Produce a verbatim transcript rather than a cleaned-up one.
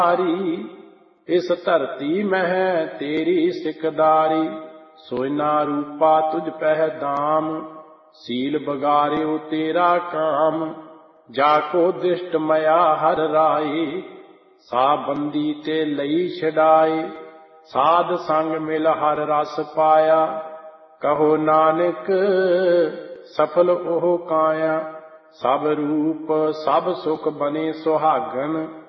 इस धरती मह तेरी सिकदारी, सोना रूपा तुझ पह दाम, सील बगारियो तेरा काम। जाको दिष्ट मया हर राई, सा बंदी ते लई छड़ाए। साध संग मिल हर रस पाया, कहो नानक सफल ओह काया। सब रूप सब सुख बने सुहागन,